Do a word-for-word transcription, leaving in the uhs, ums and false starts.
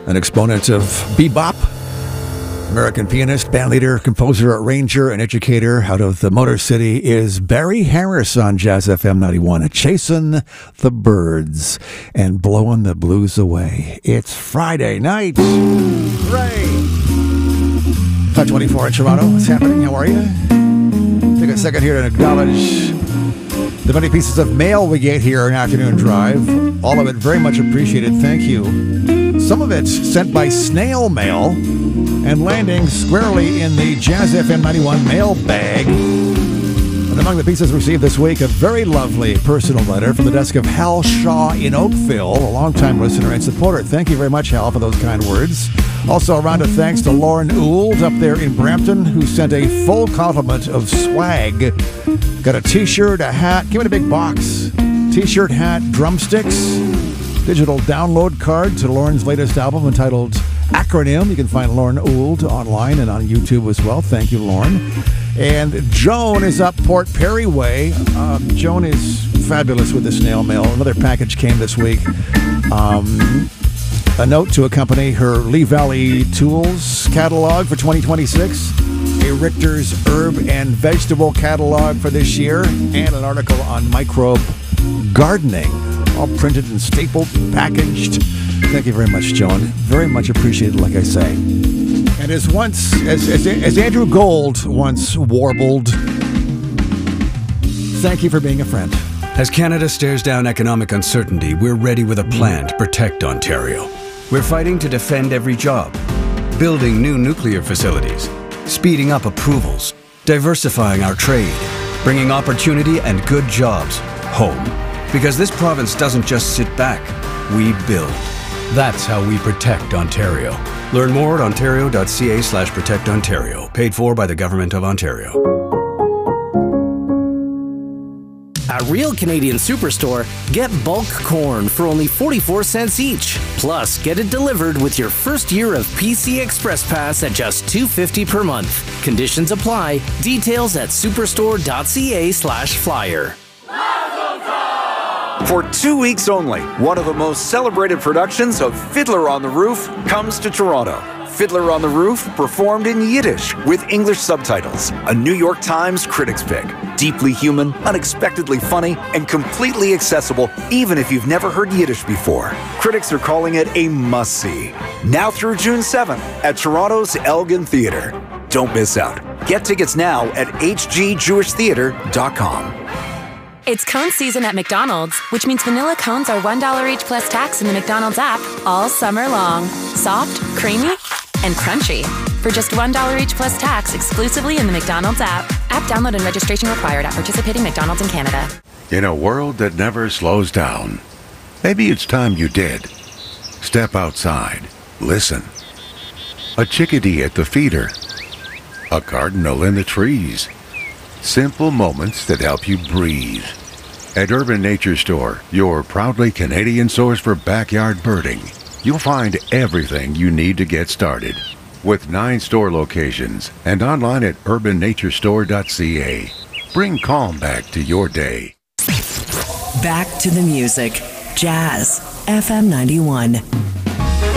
an exponent of bebop, American pianist, bandleader, composer, arranger, and educator out of the Motor City is Barry Harris on Jazz F M ninety-one, chasing the birds and blowing the blues away. It's Friday night. Hooray! five twenty-four in Toronto. What's happening? How are you? Take a second here to acknowledge the many pieces of mail we get here on Afternoon Drive. All of it very much appreciated. Thank you. Some of it sent by snail mail and landing squarely in the Jazz F M ninety-one mail bag. And among the pieces received this week, a very lovely personal letter from the desk of Hal Shaw in Oakville, a longtime listener and supporter. Thank you very much, Hal, for those kind words. Also, a round of thanks to Lauren Ould up there in Brampton, who sent a full complement of swag. Got a t-shirt, a hat, give it a big box. T-shirt, hat, drumsticks, digital download card to Lauren's latest album entitled Acronym. You can find Lauren Ould online and on YouTube as well. Thank you, Lauren. And Joan is up Port Perry Way. Um, Joan is fabulous with the snail mail. Another package came this week. Um, a note to accompany her Lee Valley Tools catalog for twenty twenty-six. A Richter's herb and vegetable catalog for this year. And an article on microbe gardening. All printed and stapled and packaged. Thank you very much, Joan. Very much appreciated, like I say. And as once, as, as, as Andrew Gold once warbled, thank you for being a friend. As Canada stares down economic uncertainty, we're ready with a plan to protect Ontario. We're fighting to defend every job, building new nuclear facilities, speeding up approvals, diversifying our trade, bringing opportunity and good jobs home. Because this province doesn't just sit back, we build. That's how we protect Ontario. Learn more at ontario.ca slash protect Ontario. Paid for by the Government of Ontario. At Real Canadian Superstore, get bulk corn for only forty-four cents each. Plus, get it delivered with your first year of P C Express Pass at just two dollars and fifty cents per month. Conditions apply. Details at superstore.ca slash flyer. For two weeks only, one of the most celebrated productions of Fiddler on the Roof comes to Toronto. Fiddler on the Roof, performed in Yiddish with English subtitles. A New York Times critics pick. Deeply human, unexpectedly funny, and completely accessible even if you've never heard Yiddish before. Critics are calling it a must-see. Now through June seventh at Toronto's Elgin Theatre. Don't miss out. Get tickets now at h g jewish theatre dot com. It's cone season at McDonald's, which means vanilla cones are one dollar each plus tax in the McDonald's app all summer long. Soft, creamy, and crunchy. For just one dollar each plus tax exclusively in the McDonald's app. App download and registration required at participating McDonald's in Canada. In a world that never slows down, maybe it's time you did. Step outside. Listen. A chickadee at the feeder. A cardinal in the trees. Simple moments that help you breathe. At Urban Nature Store, your proudly Canadian source for backyard birding, you'll find everything you need to get started. With nine store locations and online at urban nature store dot c a. Bring calm back to your day. Back to the music. Jazz F M ninety-one.